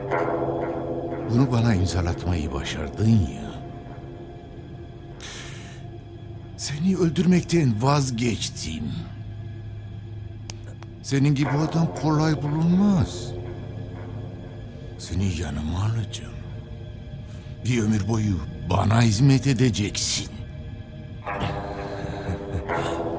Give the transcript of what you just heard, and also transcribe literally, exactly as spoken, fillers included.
Bunu bana imzalatmayı başardın ya. Seni öldürmekten vazgeçtim. Senin gibi adam kolay bulunmaz. Seni yanıma alacağım. Bir ömür boyu bana hizmet edeceksin.